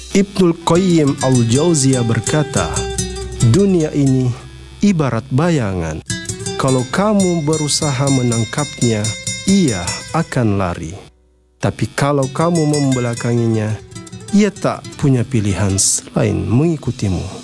Ibnul Qayyim Al-Jauziyah berkata, dunia ini ibarat bayangan. Kalau kamu berusaha menangkapnya, ia akan lari. Tapi kalau kamu membelakanginya, ia tak punya pilihan selain mengikutimu.